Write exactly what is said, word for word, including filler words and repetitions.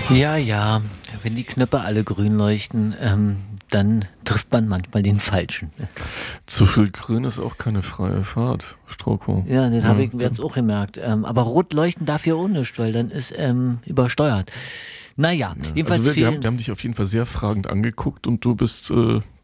Ja, ja, wenn die Knöpfe alle grün leuchten, ähm, dann trifft man manchmal den Falschen. Zu viel Grün ist auch keine freie Fahrt, Stroko. Ja, den Ja, habe ich dann- jetzt auch gemerkt. Ähm, aber rot leuchten darf ja auch nicht, weil dann ist ähm, übersteuert. Naja, Ja. jedenfalls Also wir, wir, haben, vielen... wir haben dich auf jeden Fall sehr fragend angeguckt und du bist äh,